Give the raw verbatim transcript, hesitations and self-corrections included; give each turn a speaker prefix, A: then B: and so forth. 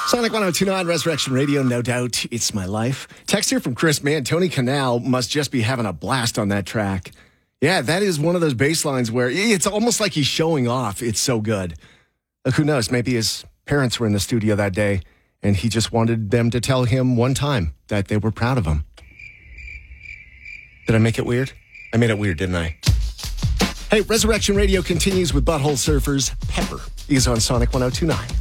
A: Sonic one oh two point nine, Resurrection Radio, no doubt, it's my life. Text here from Chris, man, Tony Canal must just be having a blast on that track. Yeah, that is one of those bass lines where it's almost like he's showing off. It's so good. Look, who knows, maybe his parents were in the studio that day, and he just wanted them to tell him one time that they were proud of him. Did I make it weird? I made it weird, didn't I? Hey, Resurrection Radio continues with Butthole Surfers. Pepper is on Sonic one oh two point nine.